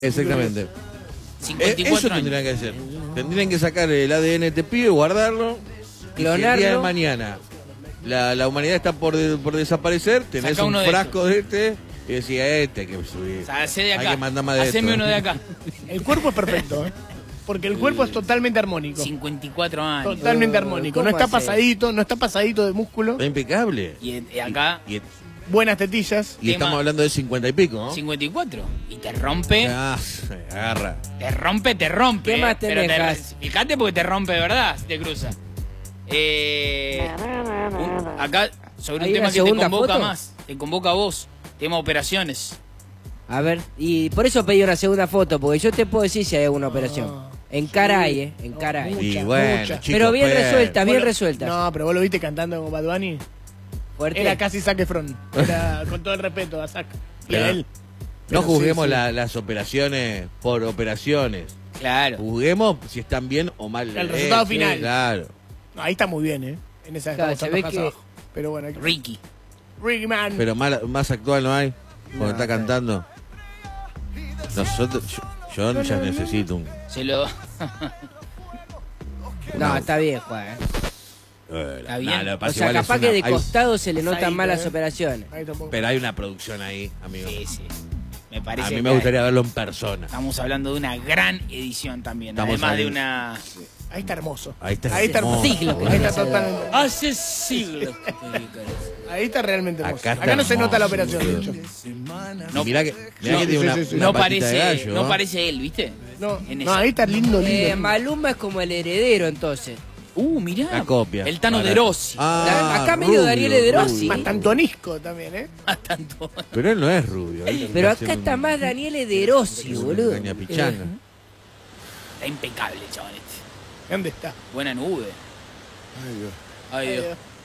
Exactamente. 54 Eso años. tendrían que hacer. Tendrían que sacar el ADN de este pibe, guardarlo. Clonarlo. Y el día de mañana la humanidad está por desaparecer, tenés Saca un uno de frasco de este y decía, este hay que subir. O sea, hacé de Hay acá. que mandar más de Haceme esto. uno de acá. El cuerpo es perfecto, ¿eh? Porque el cuerpo es totalmente armónico. 54 años. Totalmente armónico. No ¿cómo está hace? pasadito, no está pasadito de músculo. Está impecable. Y acá, Buenas tetillas. Y estamos hablando de 50 y pico, ¿no? 54. Y te rompe. Ah, se agarra. Te rompe, te rompe. ¿Qué más Pero tenés, Gas? fíjate porque te rompe de verdad si te cruza. Acá, sobre ¿Hay un tema una que te segunda convoca foto? más. Te convoca a vos. Tema operaciones. A ver, y por eso pedí una segunda foto, porque yo te puedo decir si hay alguna operación. En cara hay, en cara hay. Y Mucha, bueno, mucha. chicos, Pero bien pues. resueltas, bien Vos lo- resueltas. No, pero vos lo viste cantando con Bad Bunny. Fuerte. Era casi Zac Efron. Era, con todo el respeto a Zac. Y a Claro. él. No Pero juzguemos sí, sí. las operaciones por operaciones. Claro. Juzguemos si están bien o mal. El resultado hechas. final. Claro. No, ahí está muy bien, ¿eh? En esa Claro, estamos se ve más que- abajo. Pero bueno, hay que- Ricky. Ricky Man. Pero más actual no hay. Cuando No, está está cantando. Nosotros, yo ya necesito un. Se lo. No, está bien, Juan. Está bien. lo que O pasa sea, igual es capaz que de hay- costado se le notan Pasadito, más las ¿eh? operaciones. Ahí tampoco. Pero hay una producción ahí, amigo. Sí, sí. Me parece A mí que me gustaría verlo en persona. estamos hablando de una gran edición también. Estamos Además de hablando- una. Ahí está hermoso. Ahí está Ahí está hermoso. hermoso. Siglos que Ahí está no se totalmente. Hace siglos. Ahí está realmente hermoso. Acá está Acá no se nota la hermoso, operación, de boludo. hecho. No, Mirá que No, tiene sí, una, sí, sí. una no patita de parece, gallo, no parece él, ¿viste? No, En no, esa. ahí está lindo, lindo. Maluma es como el heredero, entonces. Mirá. La copia. El Tano Para- de Rossi. Acá medio rubio, Daniele De Rossi. rubio. Más tantonisco también, ¿eh? Tanto. Pero él no es rubio. Pero acá está más Daniele De Rossi, boludo. Caña pichanga. Está impecable, chaval este. ¿Dónde está? Buena nube. Ay, Dios, Ay, Dios.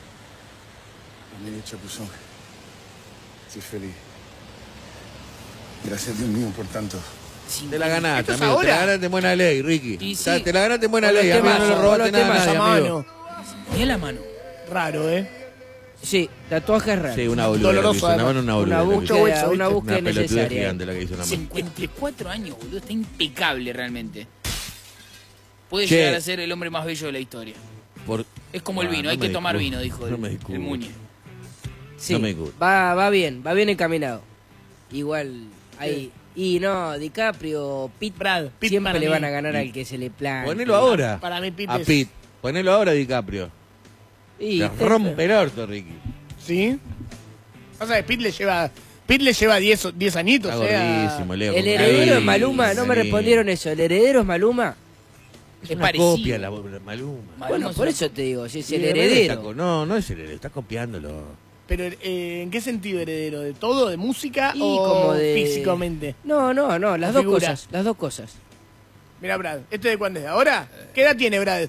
mi chapuzón. Estoy feliz. Gracias, Dios mío, por tanto. Te la ganaste, ¿Esto es amigo. Te la ahora? ganaste en buena ley, Ricky. Y O sea, sí. te la ganaste en buena Con los ley. A mí no temazos, le con robaste los nada a temazos nadie, a amigo. mano. Mira la mano. Raro, ¿eh? Sí, tatuajes raros. Sí, una boluda. Doloroso, lo que hizo. Una además. mano, una Una boluda. Mucho hueso, una ¿viste? búsqueda Una pelotudez necesaria. gigante la que hizo una mano. 54 años, boludo. Está impecable realmente. Puede Che. llegar a ser el hombre más bello de la historia. Es como el Ah, vino, no hay que me tomar disculpo, vino, dijo no me el disculpo. Muñe. Sí, No me gusta. va bien encaminado. Igual hay... Y no, DiCaprio, Pitt, Brad Pitt siempre para le mí. van a ganar al que se le plante. Ponelo ahora. Para mí, Pitt A es- Pitt. Ponelo ahora, DiCaprio. Y Te rompe el orto, Ricky. ¿Sí? Pasa que Pitt le lleva 10 añitos, Está o sea... gordísimo, Leo. El con heredero cabello, es Maluma, no me sí. respondieron eso. ¿El heredero es Maluma? Es Es una parecido. copia la Maluma. Bueno, por eso te digo, si es el Sí, heredero. No, no es el heredero, está copiándolo. Pero, ¿en qué sentido heredero? ¿De todo? ¿De música Y o como de... físicamente? No, las dos Figura. cosas, las dos cosas. Mira, Brad, ¿este de cuándo es? ¿Ahora? ¿Qué edad tiene Brad?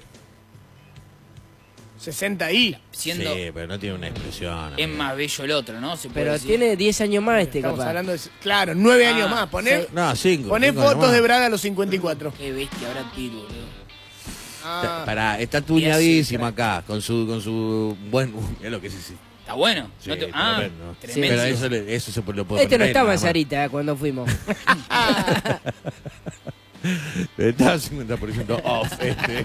60 y. Siendo Sí, pero no tiene una expresión. es amigo. más bello el otro, ¿no? Se puede Pero decir. tiene 10 años más este, Estamos capaz. hablando de... Claro, 9 Ah, años más. Poné, No, 5. poné fotos de Brad a los 54. Qué bestia, ahora tiro, boludo. Ah, Pará, está tuñadísimo acá, con su buen... Mirá lo que es ese. Está bueno. Sí, No te- tremendo. tremendo. Pero eso se lo puede Este no poner estaba en nada más. Sarita cuando fuimos. Estaba 50% off este.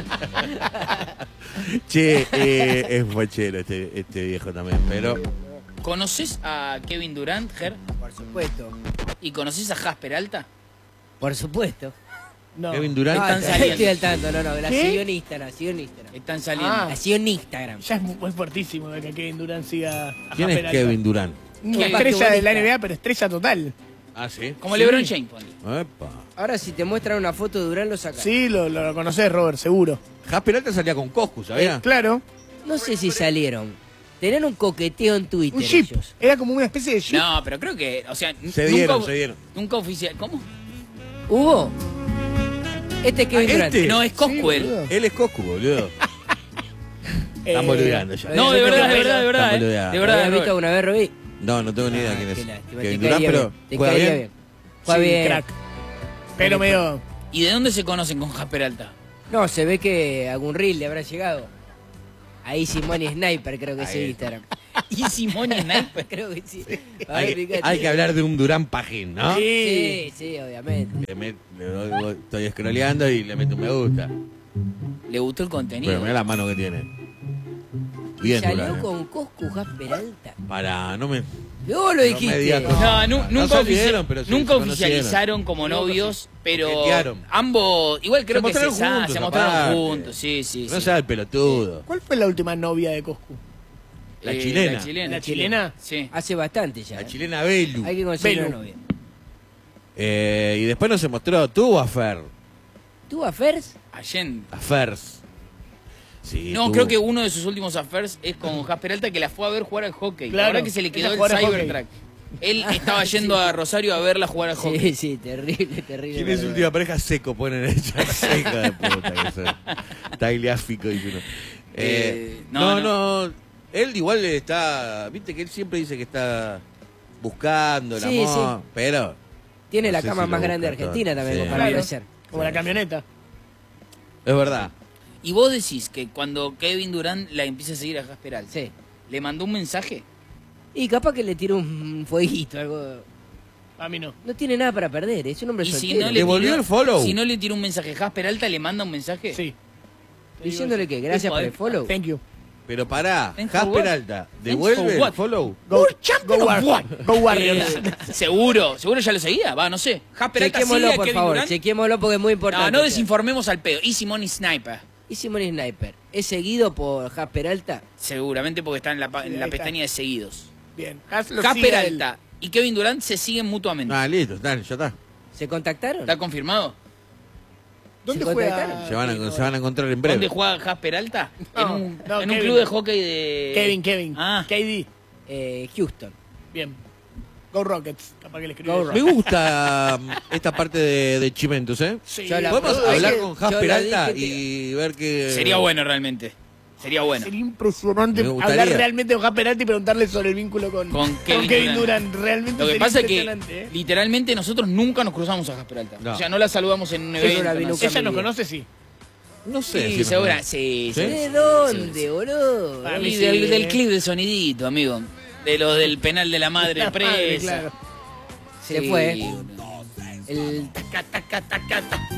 Che, es fachero este viejo también, pero... ¿Conoces a Kevin Durant, Ger? Por supuesto. ¿Y conoces a Jasper Alta? Por supuesto. no. Kevin Durant... están No, saliendo. estoy al tanto, no, la ¿Qué? siguió en Instagram, Están saliendo. Ah. La siguió en Instagram. Ya es muy fuertísimo de que Kevin Durant siga a ¿Quién es Jasper Alta. Kevin Durant? Una Kevin estrella de la Durant. NBA, pero estrella total. Ah, ¿sí? Como Sí. LeBron James, ponle. Epa. Ahora si te muestran una foto de Durán lo sacas. Sí, lo conocés, Robert, seguro. Jasper Alta salía con Coscu, ¿sabía? Claro. No sé si salieron. Tenían un coqueteo en Twitter Un chip. ellos. Era como una especie de chip. No, pero creo que, o sea, Se dieron. Nunca oficial. ¿Cómo? ¿Hubo? Este es Kevin Ah, Durant. este. No, es Sí, Coscu él. boludo. Él es Coscu, boludo. Están boludeando ya. No, de verdad, de verdad, de verdad. Están De boludeando. verdad, ¿Lo de habías visto verdad. alguna vez, Robí? No, no tengo ni idea quién Qué es. lástima, Kevin te Durant, caería pero bien, te juega caería bien. Juega Sí, bien. crack. Pero medio... ¿Y de dónde se conocen con Jasper Alta? No, se ve que algún reel le habrá llegado. Ahí Simón y Sniper creo que es Ahí. Instagram. Easy Money Sniper. Creo que sí. A ver, fíjate. Hay que hablar de un Durán Pajín, ¿no? Sí, sí, obviamente. Estoy scrolleando y le meto un me gusta. Le gustó el contenido. Pero mirá la mano que tiene. Bien, Salió Durán. con Coscu Peralta. Para, no me... Luego lo me dijiste. digas cosas. No, No nunca, salieron, pero sí, nunca se conocieron. oficializaron como novios, pero Coquetearon. ambos, igual creo que mostraron juntos, se mostraron aparte. juntos, sí, sí. No sí. sea el pelotudo. ¿Cuál fue la última novia de Coscu? La chilena. La chilena. ¿La chilena? Sí. Hace bastante ya. La chilena Belu. Hay que conseguir Belu. una novia. Y después no se mostró. Tuvo affair. ¿Tú a Fers? Allende. Affairs. Sí, No, tuvo. creo que uno de sus últimos affairs es con Jasper Alta, que la fue a ver jugar al hockey. Claro, Ahora que se le quedó ella el juega al hockey. Cybertrack. Él estaba yendo a Rosario a verla jugar al hockey. Sí, sí, terrible, terrible. ¿Quién es su última pareja? Seco, ponen ella. Seca de puta que soy. Tagliafico, dice uno. No. Él igual está... Viste que él siempre dice que está buscando el Sí, amor. sí. Pero... Tiene no la sé cama si más lo grande de busca Argentina todo. también, Sí. como para Claro. ser. Como la camioneta. Es verdad. Y vos decís que cuando Kevin Durant la empieza a seguir a Jasper Alta, Sí. ¿le mandó un mensaje? Y capaz que le tiró un fueguito, algo. A mí no. No tiene nada para perder, es un hombre Y si soltero. no ¿Le volvió el follow? Si no le tiró un mensaje, ¿Jasper Alta le manda un mensaje? Sí. Diciéndole que gracias por el follow. Thank you. Pero pará, Thanks for Jasper what? Alta, for ¿devuelve what? el follow? Go, champion go, of what? Go Warriors. Seguro ya lo seguía, va, no sé. Jasper Alta sigue Chequémoslo, a por Kevin favor, Durant. chequémoslo porque es muy importante. No desinformemos al pedo. Easy Money Sniper. Y Simón Sniper, ¿es seguido por Jasper Alta? Seguramente porque está en la ahí la está. pestaña de seguidos. Bien. Lo Jasper sigue él. Alta y Kevin Durant se siguen mutuamente. Ah, listo, dale, ya está. ¿Se contactaron? ¿Está confirmado? ¿Dónde ¿Se juega? contactaron? Se van a encontrar en breve. ¿Dónde juega Jasper Alta? No, en un Kevin. club de hockey de... Kevin. Ah, KD. Houston. Bien. Go Rockets. Capaz que le escribí. Go Me gusta esta parte de Chimentos, ¿eh? Sí. Yo la- Podemos Yo hablar dije- con yo Jasper lo Alta dije y ver que... sería bueno realmente. Sería bueno. Sería impresionante Me gustaría. hablar realmente con Jasper Alta y preguntarle sobre el vínculo con Kevin Durant. Realmente Lo que sería pasa es que impresionante, ¿eh? literalmente nosotros nunca nos cruzamos a Jasper Alta. No. O sea, no la saludamos en un Yo no evento. la vi no nunca. sé. Ella nos Familia. conoce, sí. No sé. Sí, si segura. me- Sí, ¿Sí? sí. ¿De dónde, boludo? Para mí Y sí. del clip del sonidito, amigo. De los del penal de la madre La madre, presa. claro. Se Sí, fue. boludo. El, Taca, taca, taca, taca.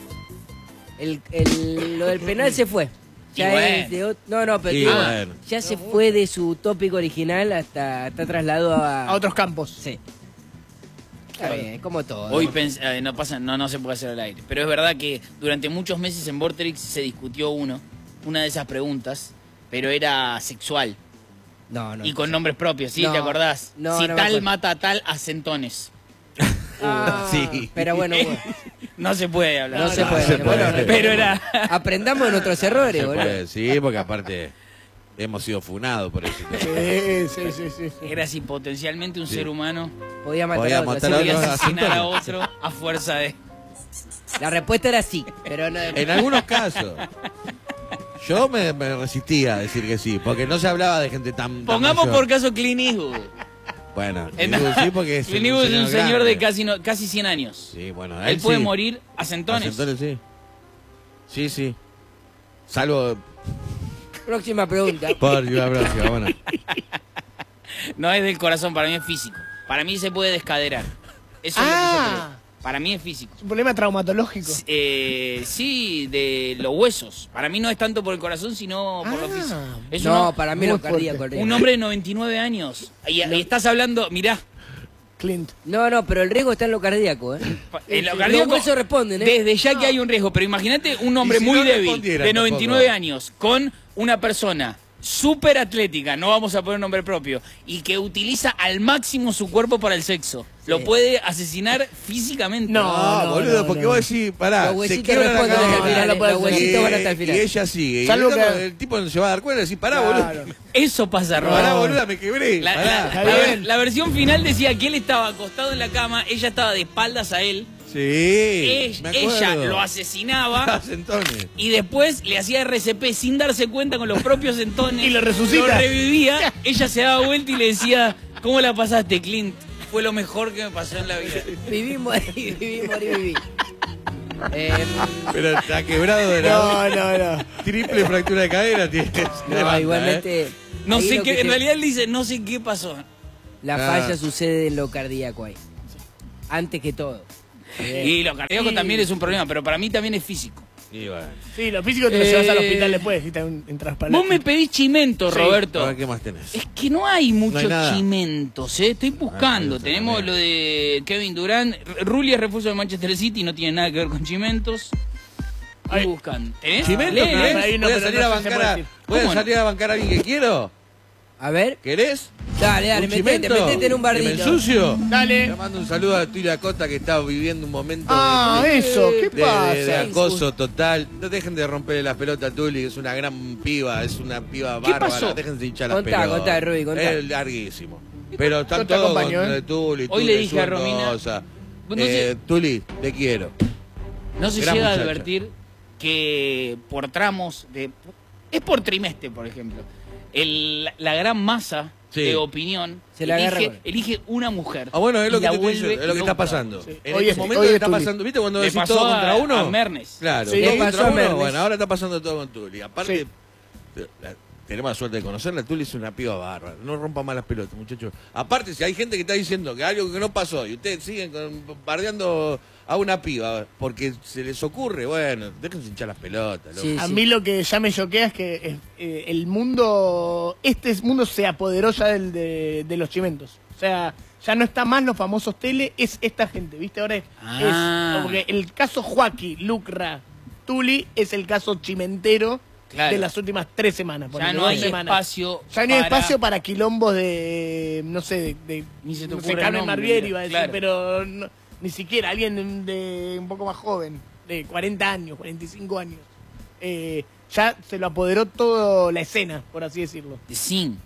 lo del penal se fue. Ya Y bueno. es de no, pero Y digo, bueno. ya se fue de su tópico original hasta está trasladado A otros campos. Sí. Está bien, como todo. Hoy no pasa, no se puede hacer al aire. Pero es verdad que durante muchos meses en Vorterix se discutió una de esas preguntas, pero era sexual No. y con nombres propios, ¿sí? No, ¿Te acordás? no, Si no me tal acuerdo. mata a tal, a centones. Ah, Sí. Pero bueno, No se puede hablar. no se puede. se puede. Bueno, Pero era... aprendamos de nuestros errores, Se boludo. puede, sí, porque aparte hemos sido funados por eso. Sí. Era si potencialmente un Sí. ser humano Podía matar Podía a otro, matar así a que- otro. podía asesinar a otro a fuerza de... La respuesta era sí, pero no. En algunos casos. Yo me resistía a decir que sí, porque no se hablaba de gente tan Pongamos mayor. por caso Clint Eastwood. Bueno, En- digo sí porque es Clint Eastwood es un señor grande. de casi 100 años. Sí, bueno, Él puede sí. morir a centones. A centones, sí. Sí. Salvo Próxima pregunta. por la próxima, bueno. No es del corazón, para mí es físico. Para mí se puede descaderar. Eso es lo que yo creo. Para mí es físico. Es un problema traumatológico. Sí, de los huesos. Para mí no es tanto por el corazón, sino por lo físico. Es No, para mí muy lo cardíaco. fuerte. un hombre de 99 años. Y estás hablando, mirá, Clint. No, pero el riesgo está en lo cardíaco, ¿eh? en lo Los cardíaco, huesos responden, ¿eh? desde ya que hay un riesgo. Pero imagínate un hombre Y si muy no débil, respondiera de 99 tampoco. años, con una persona súper atlética, no vamos a poner nombre propio, y que utiliza al máximo su cuerpo para el sexo. Lo puede asesinar físicamente. No, boludo, porque vos decís, pará, Los se huesitos quiebra la responden hasta el cadera. final, los huesitos van hasta el final. Y ella sigue. Salvo y que- el tipo no se va a dar cuenta y decís, pará, Claro. boludo. Eso pasa, Roberto. Pará, boluda, me quebré. La, pará. la- la- la versión final decía que él estaba acostado en la cama, ella estaba de espaldas a él, Sí. me ella acuerdo. lo asesinaba Ah, centones. y después le hacía RCP sin darse cuenta con los propios centones. Y lo resucita. Lo revivía, ella se daba vuelta y le decía, ¿cómo la pasaste, Clint? Fue lo mejor que me pasó en la vida. Vivimos ahí, viví. Pero está quebrado de la No. triple fractura de cadera. Tiene. No, Levanta, igualmente. No Ahí sé lo qué, que en te- realidad él dice, no sé qué pasó. La falla sucede en lo cardíaco ahí. Antes que todo. Y lo cardíaco también es un problema, pero para mí también es físico. Y bueno. Sí, lo físico te lo llevas al hospital después, si te entras para Vos me pedís chimento, Sí. Roberto. A ver, ¿qué más tenés? Es que no hay muchos nada. chimentos, ¿eh? Estoy buscando. Ah, Tenemos también. lo de Kevin Durant. Rulli es refuerzo de Manchester City, no tiene nada que ver con chimentos. Estoy Ay. buscando. ¿Tenés? ¿Chimento? Lee, ¿Querés? lee. ahí no, ¿Voy a pero salir no a sé si bancar se puede a, decir. voy a ¿Cómo no? salir a bancar a alguien que quiero? A ver. ¿Querés? Dale, ¿Un chimento? metete en un ¿Que me bardito. ensucio? Dale. Le mando un saludo a Tulia Acosta que está viviendo un momento Ah, eso, ¿qué de pasa? acoso total. No dejen de romperle la pelota a Tuli, que es una gran piba, es una piba ¿Qué bárbara. pasó? Dejen de hinchar las Contá, pelotas. contá, Rubi, contá. Es larguísimo. Pero están Yo te todos acompaño, con ¿eh? Tuli. Hoy Tuli le es dije a una Romina- cosa. No sé- Tuli, te quiero. No se Gran llega muchacha. a advertir que por tramos de... Es por trimestre, por ejemplo. La gran masa Sí. de opinión Se la agarra con- elige una mujer. Ah, bueno, es lo y que la te estoy vuelve diciendo, es lo que está loca. pasando. Sí. En Hoy este es- momento hoy que es está Tuli. pasando, ¿viste cuando Le decís pasó todo contra uno? a Mernes. Claro, Sí, todo le contra pasó a uno, Mernes. bueno, ahora está pasando todo con Tuli. Aparte, Sí. tenemos la suerte de conocerla, Tuli es una piba bárbara. No rompa más las pelotas, muchachos. Aparte, si hay gente que está diciendo que algo que no pasó y ustedes siguen bardeando a una piba porque se les ocurre, bueno, déjense hinchar las pelotas. loco. Sí. A mí lo que ya me choquea es que el mundo, mundo se apoderó ya de los chimentos. O sea, ya no está más los famosos tele, es esta gente, ¿viste? Ahora Ah. porque el caso Joaquín, Lucra, Tuli es el caso chimentero Claro. de las últimas 3 semanas. Ya ponele, no 2 hay semanas. espacio. Ya no hay para- espacio para quilombos de, no sé, de Ni se te no sé, ocurre Carmen nombre, Barbieri iba a decir, claro. pero ni siquiera alguien de un poco más joven, de 40 años, 45 años. Ya se lo apoderó toda la escena, por así decirlo. De Sin.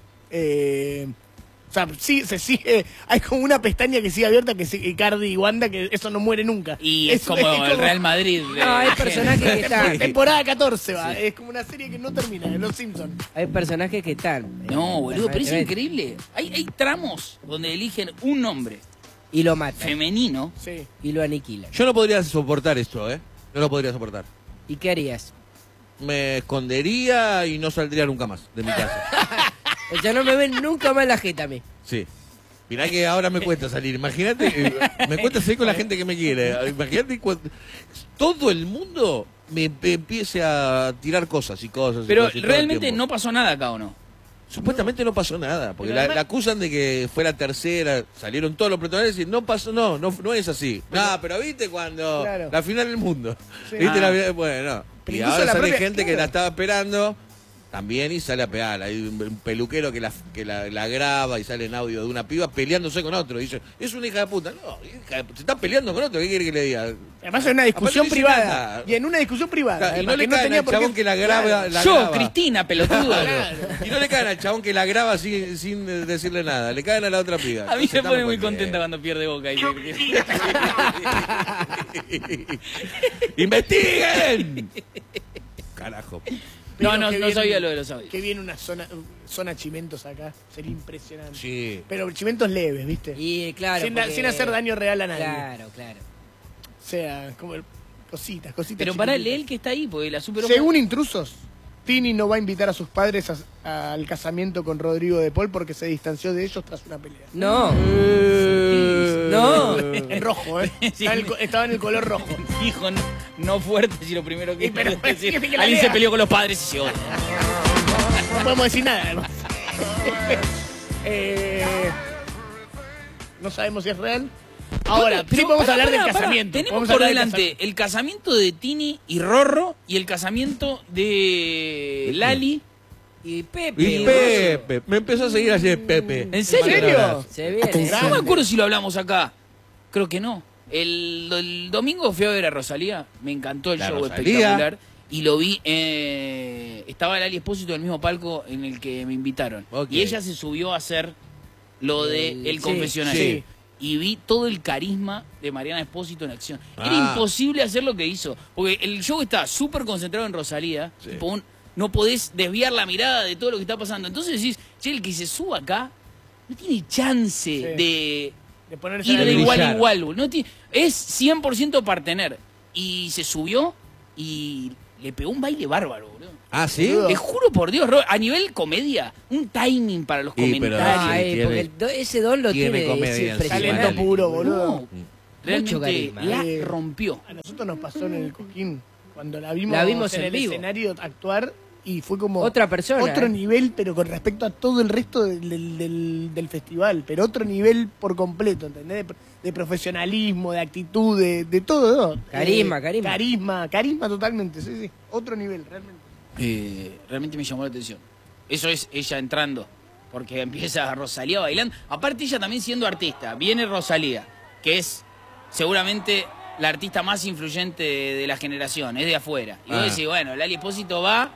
O sea, sí, se sigue, hay como una pestaña que sigue abierta, que sigue Icardi y Wanda, que eso no muere nunca. Y es como el Real Madrid. de- No, hay personajes que están. Temporada 14 va, es como una serie que no termina, de Los Simpsons. Hay personajes que están. No, boludo, pero es permanentemente. increíble. Hay tramos donde eligen un nombre Y lo matan. femenino. Sí. Y lo aniquilan. Yo no podría soportar esto, ¿eh? No lo podría soportar. ¿Y qué harías? Me escondería y no saldría nunca más de mi casa. O sea, no me ven nunca más la jeta a mí. Sí. Mirá que ahora me cuesta salir. Imagínate, me cuesta salir con la gente que me quiere. Imagínate todo el mundo me empiece a tirar cosas y cosas. y Pero cosas y todo el realmente tiempo. no pasó nada acá, ¿o no? Supuestamente no pasó nada, porque Pero la además- acusan de que fue la tercera, salieron todos los protagonistas y no pasó, no es así. No, pero viste cuando Claro. la final del mundo. Sí. ¿Viste Ah. bueno, Pero y incluso ahora la sale propia- gente que claro. la estaba esperando también y sale a pegar. Hay un peluquero que la graba y sale en audio de una piba peleándose con otro. Y dice, es una hija de puta. No, se está peleando con otro, ¿qué quiere que le diga? Además es una discusión Aparte no dice privada. nada. Y en una discusión privada. Claro, y además, no le que caen al por qué- chabón que la graba. Claro. la Yo, graba. Cristina, pelotudo. Claro. Y no le caen al chabón que la graba sin decirle nada, le caen a la otra piba. A mí Entonces, me pone no muy puede contenta creer. cuando pierde Boca. ¡Investiguen! Carajo. No, no, que no sabía lo de los audios. Que viene una zona chimentos acá. Sería impresionante. Sí. Pero chimentos leves, ¿viste? Y claro. sin, porque- sin hacer daño real a nadie. Claro, claro. O sea, como cositas. Pero para chiquititas. él que está ahí, porque la super. Según intrusos, Tini no va a invitar a sus padres al casamiento con Rodrigo de Paul porque se distanció de ellos tras una pelea. No. No. En rojo, ¿eh? Sí. Estaba en el color rojo. Dijo no fuerte, si lo primero que Y pero- quiero decir. que la Alguien se lea. peleó con los padres y se odia. No podemos decir nada, además. No sabemos si es real. Ahora, Pero sí podemos pará, hablar del pará, casamiento. Tenemos Podemos por hablar del delante casamiento. el casamiento de Tini y Rorro y el casamiento de Lali. Y Pepe. Y Pepe, me empezó a seguir ayer Pepe. ¿En serio? Se viene. No me acuerdo si lo hablamos acá. Creo que no. El domingo fui a ver a Rosalía. Me encantó el La show Rosalía. espectacular. Y lo vi. Estaba Lali Espósito en el mismo palco en el que me invitaron. Ok. Y ella se subió a hacer lo de el Sí, confesionario. sí. Y vi todo el carisma de Mariana Espósito en acción. Era Ah. imposible hacer lo que hizo. Porque el show está súper concentrado en Rosalía. Sí. Tipo, no podés desviar la mirada de todo lo que está pasando. Entonces decís, che, el que se suba acá no tiene chance de De ponerse ir a de la igual a brillar. igual. No es 100% partener. Y se subió y le pegó un baile bárbaro, boludo. Ah, ¿sí? Te juro por Dios, a nivel comedia, un timing para los Sí, pero comentarios. porque ese don lo tiene tiene, comedia es encima. impresionante. Talento puro, boludo. No, realmente carisma. la rompió. A nosotros nos pasó en el Coquín, cuando la vimos en el vivo. escenario actuar y fue como Otra persona, otro ¿eh? nivel, pero con respecto a todo el resto del festival, pero otro nivel por completo, ¿entendés? De profesionalismo, de actitud, de todo, ¿no? Carisma. Carisma totalmente, sí, otro nivel, realmente. Realmente me llamó la atención. Eso es ella entrando, porque empieza Rosalía bailando. Aparte ella también siendo artista, viene Rosalía, que es seguramente la artista más influyente de la generación, es de afuera. Y vos decís, bueno, Lali Espósito va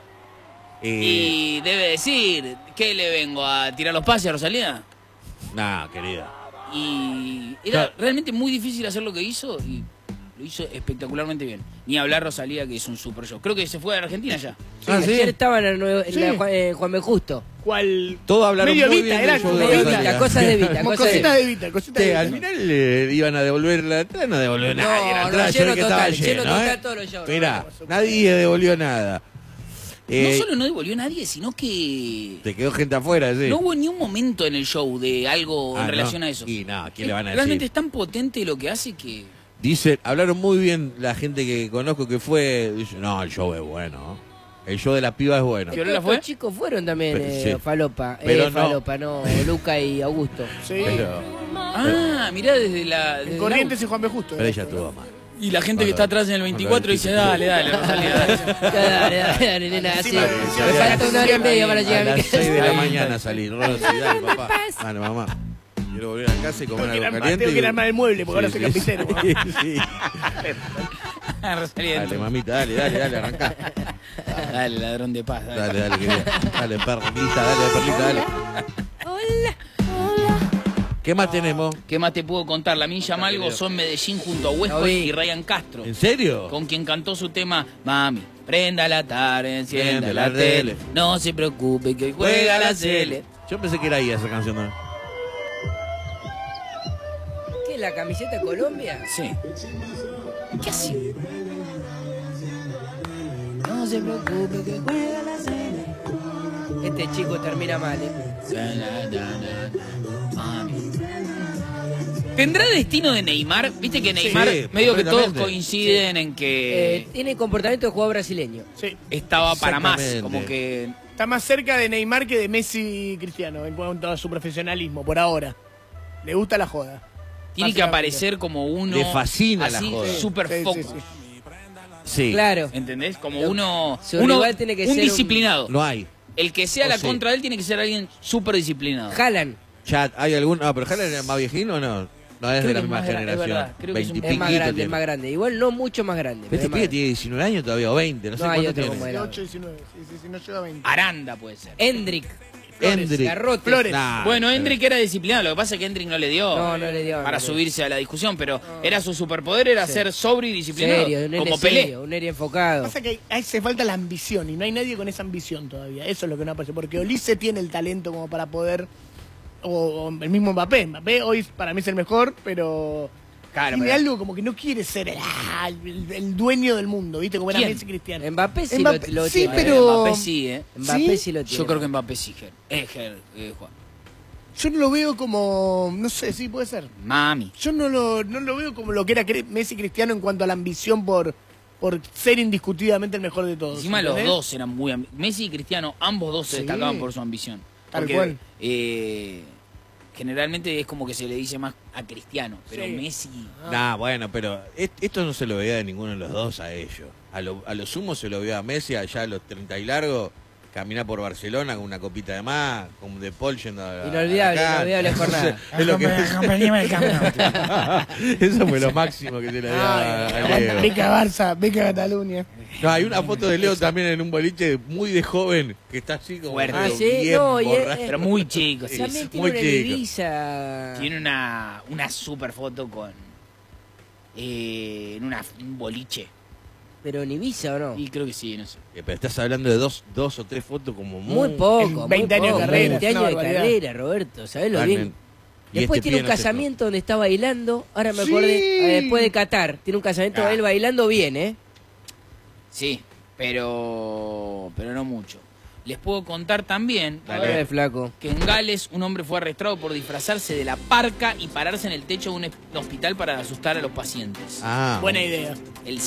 y debe decir, ¿qué le vengo a tirar los pases a Rosalía? Nah, querida. Y era realmente muy difícil hacer lo que hizo y lo hizo espectacularmente bien. Ni hablar Rosalía, que es un super show. Creo que se fue a Argentina ya. Ah, ¿sí? Ayer estaba en Sí. Juan B. Justo. ¿Cuál? Todos hablaron Medio muy Vita, bien era del show de medio Rosalía. Vita, cosas de Vita, Como cosas de cositas Vita. de Vita, cositas de Al Vita. final iban a devolver la entrada, no devolvió nadie la entrada, se ve lleno que estaba total, lleno lleno, total todos los shows. Mirá, nadie devolvió nada. No solo no devolvió nadie, sino que Te quedó gente afuera, sí. no hubo ni un momento en el show de algo Ah, en ¿no? relación a eso. Y no, ¿qué le van a Realmente decir? es tan potente lo que hace que... Dicen, hablaron muy bien la gente que conozco que fue. Dice, no, el show es bueno. El show de la piba es bueno. ¿Fiorella Estos fue? chicos fueron también, Sí. Falopa. Pero no. Falopa, no, Luca y Augusto. Sí. Pero, Ah, mirá desde la... desde En el Corrientes y Juan B. Justo. pero ella estuvo mal. Y la gente que está atrás en el 24 dice, dale, Rosalía, dale. Dale, nena, así. Encima, Me falta una hora y media para A llegar a mi las 6 de la casa. mañana salir. Rosy, dale, papá. Dale, mamá. Quiero volver a casa y comer algo caliente. Tengo que ir a armar el mueble porque ahora soy sí, carpintero. sí, sí. Rosalía, Dale, mamita, dale, arrancá. dale, ladrón de paz. Dale. Dale, querida. Dale, perlita, dale. ¿Qué más tenemos? ¿Qué más te puedo contar? La Minja Mal gozó en Medellín junto a Westcott y Ryan Castro, ¿En serio? con quien cantó su tema Mami, prenda la tarde, encienda la tele, no se preocupe que hoy juega la Cele. Yo pensé que era ahí esa canción. ¿No? ¿Qué, la camiseta Colombia? Sí. ¿Qué hace? No se preocupe que juega la Cele. Este chico termina mal, Mami. ¿Tendrá destino de Neymar? Viste que Neymar, Sí, medio que todos completamente. coinciden en que Tiene comportamiento de jugador brasileño. Sí. estaba para más, Exactamente. como que... Está más cerca de Neymar que de Messi y Cristiano en cuanto a su profesionalismo, por ahora. Le gusta la joda. Tiene que Básicamente. aparecer como uno... Le fascina la así, joda. super Sí, focus. sí, sí. Sí. Claro. ¿Entendés? Como uno... Su uno rival tiene que un ser disciplinado. No hay. El que sea O la sí. contra de él tiene que ser alguien súper disciplinado. Haaland. Chat, ¿hay algún? No, pero Haaland es más viejito o no? No es Creo de la que es misma más grande, es generación. verdad. Creo que es un- 20 Es más piquito grande, tiene. es más grande. Igual no mucho más grande. pero Este es más pibe grande. tiene 19 años todavía, o 20, no sé No, hay cuánto otro tiene. como él. 18, 19. Sí, no llega a 20. Aranda puede ser. Hendrik. Hendrik. Garrote. Flores. Nah, Bueno, Hendrik era disciplinado, lo que pasa es que Hendrik no le dio, No, no le dio, para no le dio. subirse a la discusión, pero era su superpoder, era ser sobrio y disciplinado, Serio, un nene como Pelé. serio, un nene enfocado. Pasa que hace falta la ambición y no hay nadie con esa ambición todavía. Eso es lo que no aparece. Porque Olise tiene el talento como para poder. O el mismo Mbappé. Mbappé hoy para mí es el mejor, pero. Claro, tiene pero- algo como que no quiere ser el dueño del mundo, ¿viste? Como era ¿Quién? Messi Cristiano. Mbappé sí Mbappé, lo sí, tiene. pero- Mbappé sí, Mbappé ¿Sí? sí lo tiene. Yo creo que Mbappé sí, Juan. Yo no lo veo como. No sé, sí, puede ser. Mami. Yo no lo veo como lo que era Messi Cristiano en cuanto a la ambición por ser indiscutidamente el mejor de todos. Encima los ¿entendés? dos eran muy... Messi y Cristiano, ambos dos se Sí. destacaban por su ambición. Tal Porque, cual. generalmente es como que se le dice más a Cristiano, pero Sí. Messi... Nah, bueno, pero esto no se lo veía de ninguno de los dos a ellos. A lo sumo se lo veía a Messi allá a los 30 y largo, caminar por Barcelona con una copita de más, con De Paul yendo a la Inolvidable cancha. jornada. Es lo que... Eso fue lo máximo que se le dio a Leo. Beca Barça, Beca Cataluña. No, hay una foto de Leo también en un boliche muy de joven, que está así como Fuerte. Ah, sí, bien no, y borracho. Pero muy chico, sí. También Sí, tiene muy una chico. Ibiza. Tiene una super foto con... en un boliche. Pero en Ibiza o no. Y creo que sí, no sé. Pero estás hablando de dos o tres fotos como Muy poco. En 20 muy años de poco, carrera, 20 es una años de barbaridad. carrera, Roberto. ¿Sabés lo bien? Y Después este tiene pibe un no se casamiento donde está bailando. Ahora me Sí. acordé. Después de Qatar. Tiene un casamiento de él bailando bien, ¿eh? Sí. pero no mucho. Les puedo contar también Dale, flaco. que en Gales un hombre fue arrestado por disfrazarse de la parca y pararse en el techo de un hospital para asustar a los pacientes. Ah, Buena idea. El